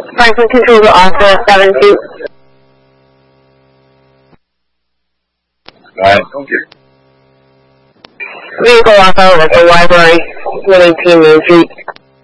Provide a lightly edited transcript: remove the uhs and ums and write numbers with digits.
Franklin Control to Alpha 72. Alright, thank you. Vehicle Alpha with the library, 118 Main Street.